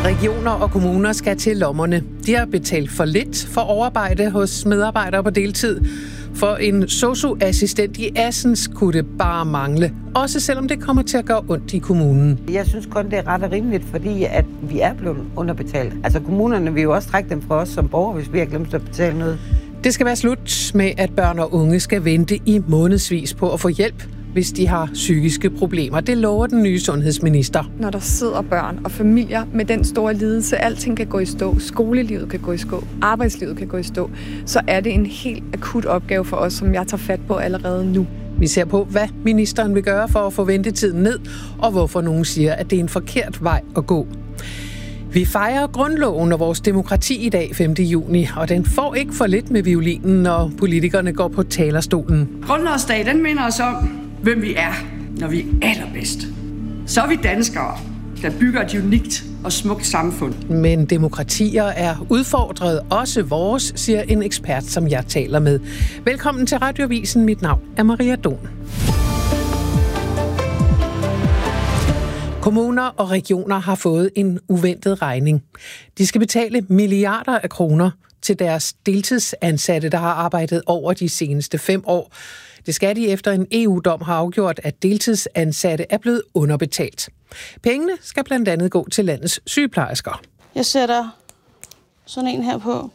Regioner og kommuner skal til lommerne. De har betalt for lidt for overarbejde hos medarbejdere på deltid. For en sosu-assistent i Assens kunne det bare mangle. Også selvom det kommer til at gøre ondt i kommunen. Jeg synes kun, det er ret og rimeligt, fordi at vi er blevet underbetalt. Altså kommunerne vil jo også trække dem fra os som borgere, hvis vi har glemt at betale noget. Det skal være slut med, at børn og unge skal vente i månedsvis på at få hjælp, hvis de har psykiske problemer. Det lover den nye sundhedsminister. Når der sidder børn og familier med den store lidelse, alting kan gå i stå, skolelivet kan gå i stå, arbejdslivet kan gå i stå, så er det en helt akut opgave for os, som jeg tager fat på allerede nu. Vi ser på, hvad ministeren vil gøre for at få ventetiden ned, og hvorfor nogen siger, at det er en forkert vej at gå. Vi fejrer grundloven og vores demokrati i dag, 5. juni, og den får ikke for lidt med violinen, når politikerne går på talerstolen. Grundlovsdag, den minder os om, hvem vi er, når vi er allerbedst. Så er vi danskere, der bygger et unikt og smukt samfund. Men demokratier er udfordret, også vores, siger en ekspert, som jeg taler med. Velkommen til Radioavisen. Mit navn er Maria Dohn. Kommuner og regioner har fået en uventet regning. De skal betale milliarder af kroner til deres deltidsansatte, der har arbejdet over de seneste 5 år. Det skal de efter en EU-dom har afgjort, at deltidsansatte er blevet underbetalt. Pengene skal blandt andet gå til landets sygeplejersker. Jeg sætter sådan en her på,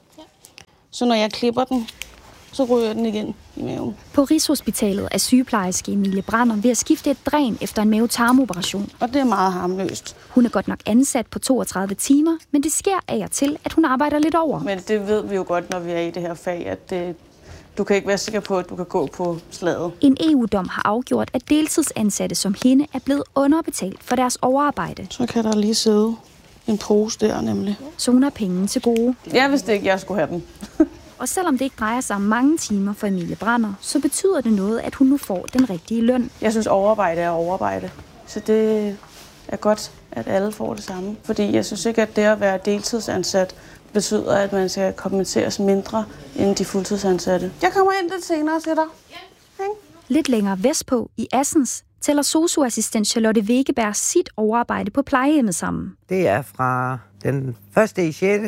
så når jeg klipper den, så ryger den igen i maven. På Rigshospitalet er sygeplejerske Emilie Brander ved at skifte et dræn efter en mavetarmoperation. Og det er meget harmløst. Hun er godt nok ansat på 32 timer, men det sker af og til, at hun arbejder lidt over. Men det ved vi jo godt, når vi er i det her fag, at du kan ikke være sikker på, at du kan gå på slaget. En EU-dom har afgjort, at deltidsansatte som hende er blevet underbetalt for deres overarbejde. Så kan der lige sidde en pose der nemlig. Så hun har penge til gode. Jeg vidste ikke, jeg skulle have den. Og selvom det ikke drejer sig om mange timer for Emilie Brander, så betyder det noget, at hun nu får den rigtige løn. Jeg synes, overarbejde er overarbejde. Så det er godt, at alle får det samme. Fordi jeg synes ikke, at det at være deltidsansat betyder, at man skal kompenseres mindre end de fuldtidsansatte. Jeg kommer ind lidt senere til dig. Lidt længere vestpå i Assens tæller sosu-assistent Charlotte Wegeberg sit overarbejde på plejehjemmet sammen. Det er fra den 1. i 6.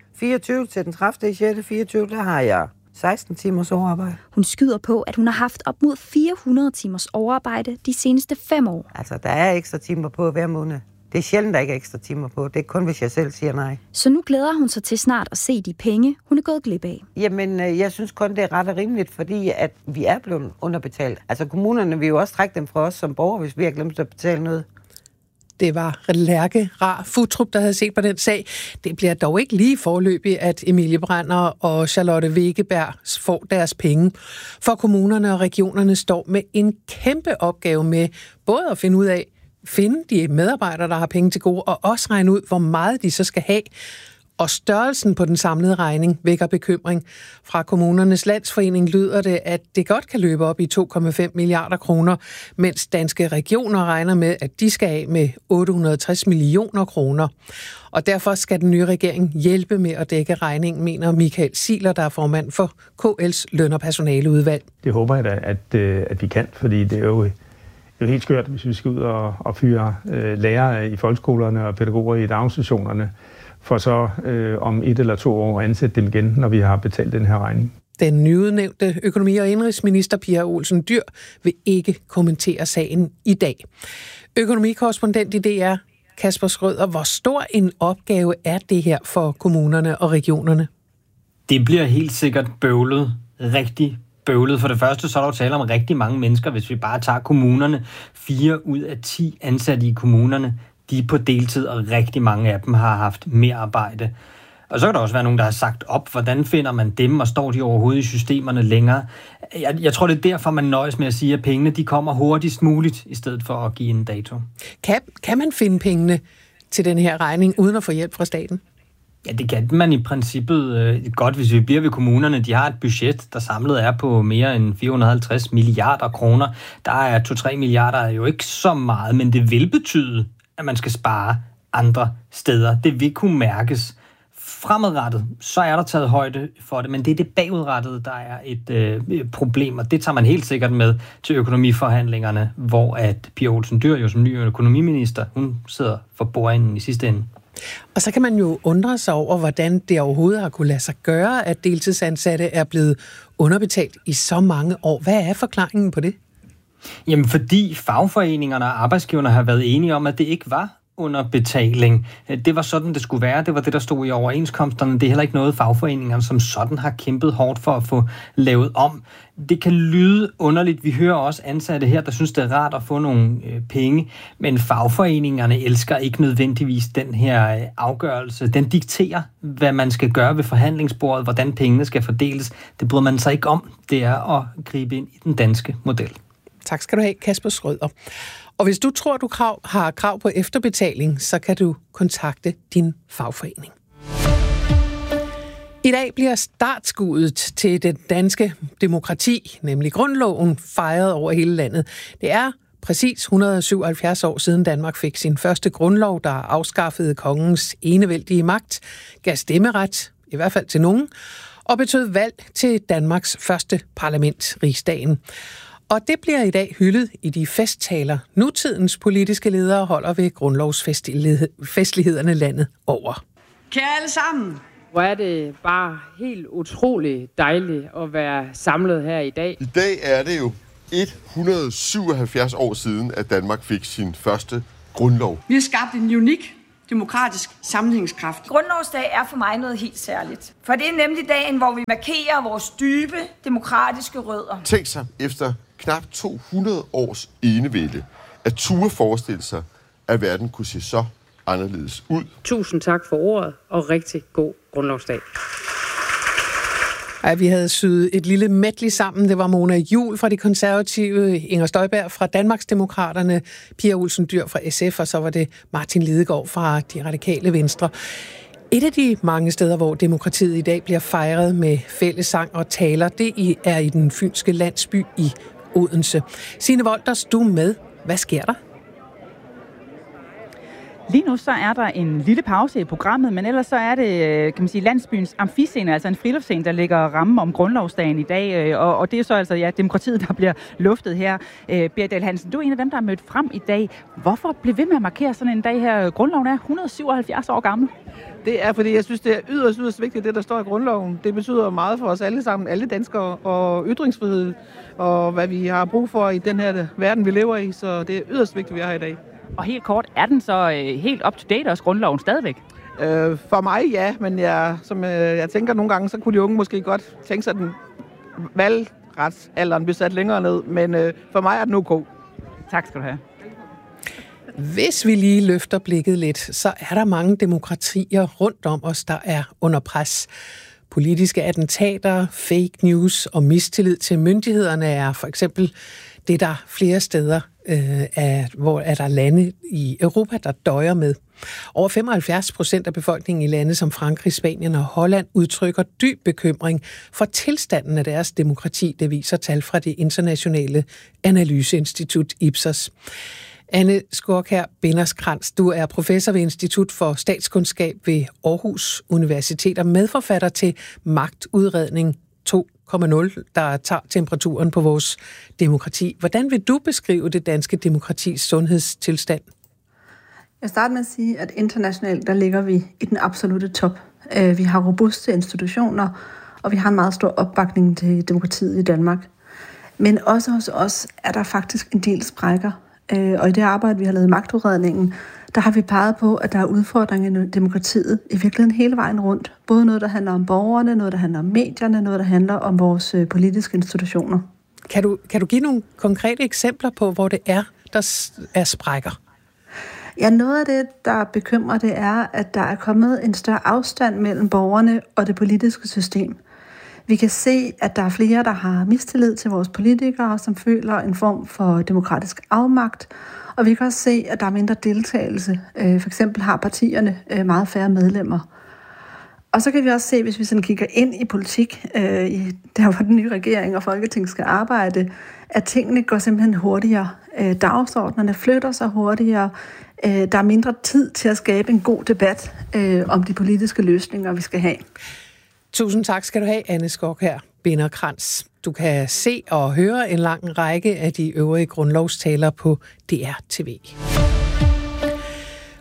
24 til den 30. i 6. 24, der har jeg 16 timers overarbejde. Hun skyder på, at hun har haft op mod 400 timers overarbejde de seneste 5 år. Altså, der er ekstra timer på hver måned. Det er sjældent, der ikke er ekstra timer på. Det er kun, hvis jeg selv siger nej. Så nu glæder hun sig til snart at se de penge, hun er gået glip af. Jamen, jeg synes kun, det er ret og rimeligt, fordi at vi er blevet underbetalt. Altså, kommunerne vil jo også trække dem fra os som borgere, hvis vi har glemt at betale noget. Det var Lærke Rar Futtrup, der havde set på den sag. Det bliver dog ikke lige foreløbigt, at Emilie Brander og Charlotte Wegeberg får deres penge. For kommunerne og regionerne står med en kæmpe opgave med både at finde de medarbejdere, der har penge til gode, og også regne ud, hvor meget de så skal have. Og størrelsen på den samlede regning vækker bekymring. Fra Kommunernes Landsforening lyder det, at det godt kan løbe op i 2,5 milliarder kroner, mens Danske Regioner regner med, at de skal af med 860 millioner kroner. Og derfor skal den nye regering hjælpe med at dække regningen, mener Michael Siler, der er formand for KL's løn- og personaleudvalg. Det håber jeg da, at vi kan, fordi det er jo helt skørt, hvis vi skal ud og fyre lærere i folkeskolerne og pædagoger i daginstitutionerne, for så om 1 eller 2 år at ansætte dem igen, når vi har betalt den her regning. Den nyudnævnte økonomi- og indrigsminister Pia Olsen Dyhr vil ikke kommentere sagen i dag. Økonomikorrespondent i DR, Kasper Schrøder, hvor stor en opgave er det her for kommunerne og regionerne? Det bliver helt sikkert bøvlet, rigtig bøvlet. For det første så er der jo tale om rigtig mange mennesker, hvis vi bare tager kommunerne. 4 ud af 10 ansatte i kommunerne, de er på deltid, og rigtig mange af dem har haft mere arbejde. Og så kan der også være nogen, der har sagt op, hvordan finder man dem, og står de overhovedet i systemerne længere? Jeg tror, det er derfor, man nøjes med at sige, at pengene de kommer hurtigst muligt, i stedet for at give en dato. Kan man finde pengene til den her regning, uden at få hjælp fra staten? Ja, det kan man i princippet godt, hvis vi bliver ved kommunerne. De har et budget, der samlet er på mere end 450 milliarder kroner. Der er 2-3 milliarder jo ikke så meget, men det vil betyde, at man skal spare andre steder. Det vil kunne mærkes. Fremadrettet, så er der taget højde for det, men det er det bagudrettede, der er et problem, og det tager man helt sikkert med til økonomiforhandlingerne, hvor at Pia Olsen Dyhr jo som ny økonomiminister, hun sidder for bordenden i sidste ende. Og så kan man jo undre sig over, hvordan det overhovedet har kunne lade sig gøre, at deltidsansatte er blevet underbetalt i så mange år. Hvad er forklaringen på det? Jamen, fordi fagforeningerne og arbejdsgiverne har været enige om, at det ikke var underbetaling. Det var sådan, det skulle være. Det var det, der stod i overenskomsterne. Det er heller ikke noget, fagforeningerne som sådan har kæmpet hårdt for at få lavet om. Det kan lyde underligt. Vi hører også ansatte her, der synes, det er rart at få nogle penge, men fagforeningerne elsker ikke nødvendigvis den her afgørelse. Den dikterer, hvad man skal gøre ved forhandlingsbordet, hvordan pengene skal fordeles. Det bryder man sig ikke om. Det er at gribe ind i den danske model. Tak skal du have, Kasper Schrøder. Og hvis du tror, du har krav på efterbetaling, så kan du kontakte din fagforening. I dag bliver startskuddet til det danske demokrati, nemlig grundloven, fejret over hele landet. Det er præcis 177 år siden Danmark fik sin første grundlov, der afskaffede kongens enevældige magt, gav stemmeret, i hvert fald til nogen, og betød valg til Danmarks første parlament, Rigsdagen. Og det bliver i dag hyldet i de festtaler, nutidens politiske ledere holder ved grundlovsfestlighederne landet over. Kære alle sammen. Hvor er det bare helt utroligt dejligt at være samlet her i dag. I dag er det jo 177 år siden, at Danmark fik sin første grundlov. Vi har skabt en unik demokratisk sammenhængskraft. Grundlovsdag er for mig noget helt særligt. For det er nemlig dagen, hvor vi markerer vores dybe demokratiske rødder. Tænk sig efter knap 200 års enevælde at turde forestille sig, at verden kunne se så anderledes ud. Tusind tak for ordet, og rigtig god grundlovsdag. Ja, vi havde syet et lille medley sammen. Det var Mona Juul fra De Konservative, Inger Støjberg fra Danmarksdemokraterne, Pia Olsen Dyhr fra SF, og så var det Martin Lidegaard fra De Radikale Venstre. Et af de mange steder, hvor demokratiet i dag bliver fejret med fællessang og taler, det er i den fynske landsby i Odense. Signe Wolters, du er med. Hvad sker der? Lige nu så er der en lille pause i programmet, men ellers så er det, kan man sige, landsbyens amfiscene, altså en friluftsscene, der ligger rammen om grundlovsdagen i dag, og det er så altså demokratiet, der bliver luftet her. Berit Dahl Hansen, du er en af dem, der er mødt frem i dag. Hvorfor blev ved med at markere sådan en dag her? Grundloven er 177 år gammel. Det er, fordi jeg synes, det er yderst vigtigt, det der står i grundloven. Det betyder meget for os alle sammen, alle danskere, og ytringsfrihed, og hvad vi har brug for i den her verden, vi lever i. Så det er yderst vigtigt, vi er her i dag. Og helt kort, er den så helt up-to-date også, grundloven stadigvæk? For mig ja, men jeg tænker nogle gange, så kunne de unge måske godt tænke sig, at den valgretsalderen blev sat længere ned, men for mig er den ok. Tak skal du have. Hvis vi lige løfter blikket lidt, så er der mange demokratier rundt om os, der er under pres. Politiske attentater, fake news og mistillid til myndighederne er for eksempel det, der flere steder, hvor er der lande i Europa, der døjer med. Over 75% af befolkningen i lande som Frankrig, Spanien og Holland udtrykker dyb bekymring for tilstanden af deres demokrati, det viser tal fra det internationale analyseinstitut Ipsos. Anne Skorkær Binderskrantz, du er professor ved Institut for Statskundskab ved Aarhus Universitet og medforfatter til Magtudredning 2.0, der tager temperaturen på vores demokrati. Hvordan vil du beskrive det danske demokratis sundhedstilstand? Jeg starter med at sige, at internationalt, der ligger vi i den absolute top. Vi har robuste institutioner, og vi har en meget stor opbakning til demokratiet i Danmark. Men også hos os er der faktisk en del sprækker. Og i det arbejde, vi har lavet i Magtudredningen, der har vi peget på, at der er udfordringer i demokratiet i virkeligheden hele vejen rundt. Både noget, der handler om borgerne, noget, der handler om medierne, noget, der handler om vores politiske institutioner. Kan du give nogle konkrete eksempler på, hvor det er, der er sprækker? Ja, noget af det, der bekymrer, det er, at der er kommet en større afstand mellem borgerne og det politiske system. Vi kan se, at der er flere, der har mistillid til vores politikere, som føler en form for demokratisk afmagt. Og vi kan også se, at der er mindre deltagelse. For eksempel har partierne meget færre medlemmer. Og så kan vi også se, hvis vi sådan kigger ind i politik, der hvor den nye regering og Folketing skal arbejde, at tingene går simpelthen hurtigere. Dagsordnerne flytter sig hurtigere. Der er mindre tid til at skabe en god debat om de politiske løsninger, vi skal have. Tusind tak skal du have, Anne Skorkær Binderskrantz. Du kan se og høre en lang række af de øvrige grundlovstaler på DR TV. År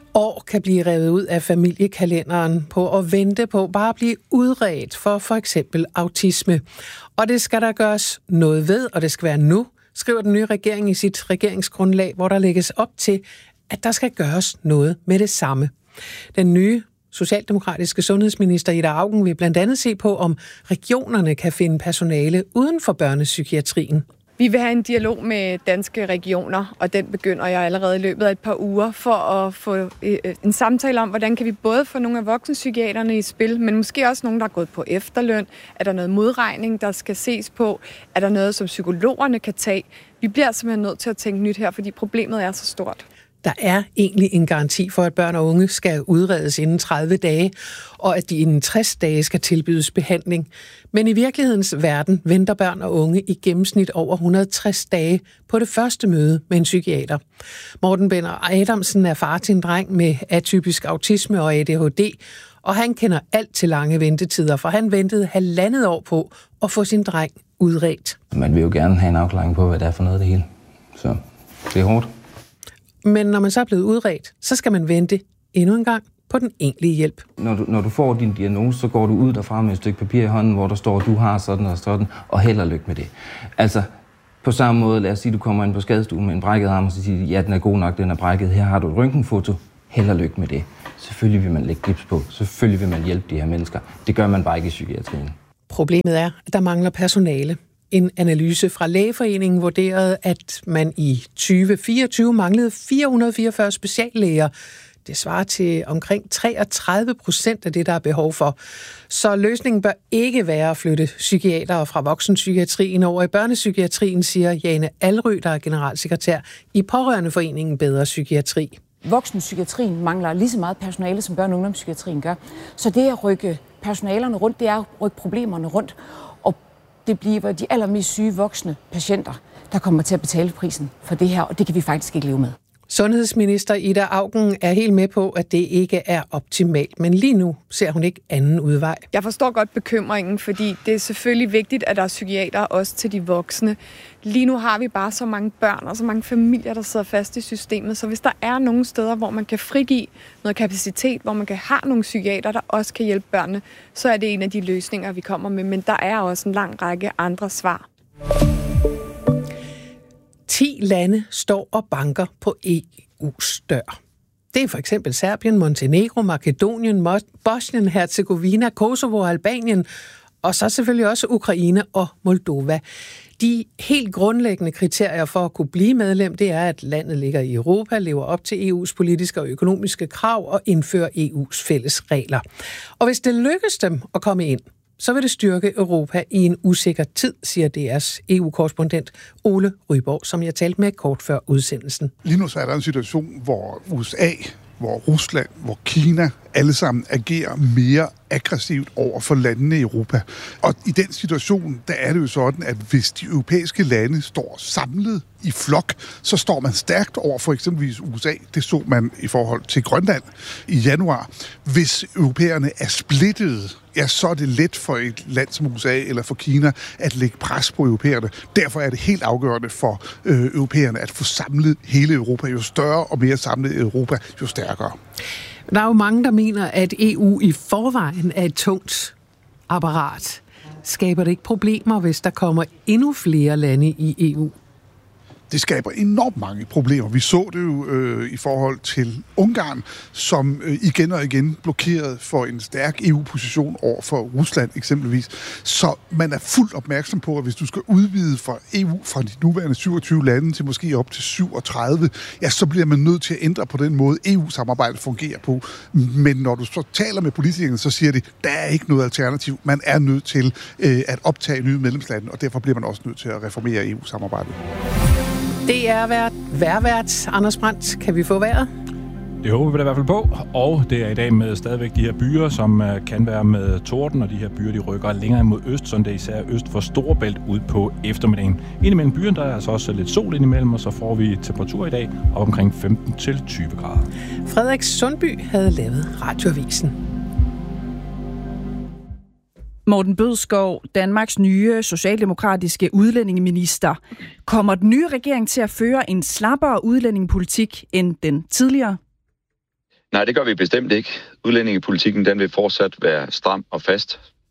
kan blive revet ud af familiekalenderen på at vente på bare at blive udredt for eksempel autisme. Og det skal der gøres noget ved, og det skal være nu, skriver den nye regering i sit regeringsgrundlag, hvor der lægges op til, at der skal gøres noget med det samme. Den nye socialdemokratiske sundhedsminister Ida Auken vil blandt andet se på, om regionerne kan finde personale uden for børnepsykiatrien. Vi vil have en dialog med danske regioner, og den begynder jeg allerede i løbet af et par uger, for at få en samtale om, hvordan kan vi både få nogle af voksenpsykiaterne i spil, men måske også nogle, der er gået på efterløn. Er der noget modregning, der skal ses på? Er der noget, som psykologerne kan tage? Vi bliver simpelthen nødt til at tænke nyt her, fordi problemet er så stort. Der er egentlig en garanti for, at børn og unge skal udredes inden 30 dage, og at de inden 60 dage skal tilbydes behandling. Men i virkelighedens verden venter børn og unge i gennemsnit over 160 dage på det første møde med en psykiater. Morten Benner Adamsen er far til en dreng med atypisk autisme og ADHD, og han kender alt til lange ventetider, for han ventede 1,5 år på at få sin dreng udredt. Man vil jo gerne have en afklaring på, hvad det er for noget det hele. Så det er hårdt. Men når man så er blevet udredt, så skal man vente endnu en gang på den egentlige hjælp. Når du får din diagnose, så går du ud derfra med et stykke papir i hånden, hvor der står, du har sådan og sådan, og held og lykke med det. Altså, på samme måde, lad os sige, du kommer ind på skadestuen med en brækket arm, og så siger ja, den er god nok, den er brækket. Her har du et røntgenfoto. Held og lykke med det. Selvfølgelig vil man lægge gips på. Selvfølgelig vil man hjælpe de her mennesker. Det gør man bare ikke i psykiatrien. Problemet er, at der mangler personale. En analyse fra Lægeforeningen vurderede, at man i 2024 manglede 444 speciallæger. Det svarer til omkring 33% af det, der er behov for. Så løsningen bør ikke være at flytte psykiatere fra voksenpsykiatrien over i børnepsykiatrien, siger Jane Alrø, der er generalsekretær i Pårørendeforeningen Bedre Psykiatri. Voksenpsykiatrien mangler lige så meget personale, som børne- og ungdomspsykiatrien gør. Så det at rykke personalerne rundt, det er at rykke problemerne rundt. Det bliver de allermest syge voksne patienter, der kommer til at betale prisen for det her, og det kan vi faktisk ikke leve med. Sundhedsminister Ida Auken er helt med på, at det ikke er optimalt, men lige nu ser hun ikke anden udvej. Jeg forstår godt bekymringen, fordi det er selvfølgelig vigtigt, at der er psykiater også til de voksne. Lige nu har vi bare så mange børn og så mange familier, der sidder fast i systemet, så hvis der er nogle steder, hvor man kan frigive noget kapacitet, hvor man kan have nogle psykiater, der også kan hjælpe børnene, så er det en af de løsninger, vi kommer med, men der er også en lang række andre svar. 10 lande står og banker på EU's dør. Det er for eksempel Serbien, Montenegro, Makedonien, Bosnien, Herzegovina, Kosovo og Albanien, og så selvfølgelig også Ukraine og Moldova. De helt grundlæggende kriterier for at kunne blive medlem, det er, at landet ligger i Europa, lever op til EU's politiske og økonomiske krav og indfører EU's fælles regler. Og hvis det lykkes dem at komme ind, så vil det styrke Europa i en usikker tid, siger DR's EU-korrespondent Ole Ryborg, som jeg talte med kort før udsendelsen. Lige nu så er der en situation, hvor USA, hvor Rusland, hvor Kina alle sammen agerer mere aggressivt over for landene i Europa. Og i den situation, der er det jo sådan, at hvis de europæiske lande står samlet i flok, så står man stærkt over for eksempelvis USA. Det så man i forhold til Grønland i januar. Hvis europæerne er splittede, ja, så er det let for et land som USA eller for Kina at lægge pres på europæerne. Derfor er det helt afgørende for europæerne at få samlet hele Europa. Jo større og mere samlet Europa, jo stærkere. Der er jo mange, der mener, at EU i forvejen er et tungt apparat. Skaber det ikke problemer, hvis der kommer endnu flere lande i EU? Det skaber enormt mange problemer. Vi så det jo i forhold til Ungarn, som igen og igen blokerede for en stærk EU-position over for Rusland eksempelvis. Så man er fuldt opmærksom på, at hvis du skal udvide fra EU fra de nuværende 27 lande til måske op til 37, ja, så bliver man nødt til at ændre på den måde, EU-samarbejdet fungerer på. Men når du så taler med politikerne, så siger de, der er ikke noget alternativ. Man er nødt til at optage nye medlemslande, og derfor bliver man også nødt til at reformere EU-samarbejdet. Det er vejrvært. Anders Brandt, kan vi få vejret? Det håber vi da i hvert fald på, og det er i dag med stadigvæk de her byer, som kan være med torden, og de her byer, de rykker længere mod øst, så det er især øst for Storebælt ud på eftermiddagen. Indimellem byen, der er altså også lidt sol indimellem, og så får vi temperatur i dag op omkring 15-20 grader. Frederik Sundby havde lavet Radioavisen. Morten Bødskov, Danmarks nye socialdemokratiske udlændingeminister. Kommer den nye regering til at føre en slappere udlændingepolitik end den tidligere? Nej, det gør vi bestemt ikke. Udlændingepolitikken den vil fortsat være stram og fast.